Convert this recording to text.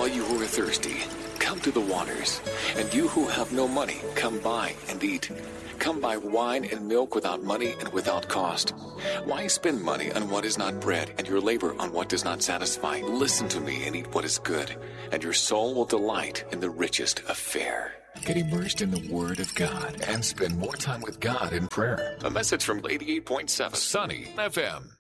All you who are thirsty, come to the waters. And you who have no money, come buy and eat. Come buy wine and milk without money and without cost. Why spend money on what is not bread and your labor on what does not satisfy? Listen to me and eat what is good, and your soul will delight in the richest of fare. Get immersed in the Word of God and spend more time with God in prayer. A message from 88.7 Sunny FM.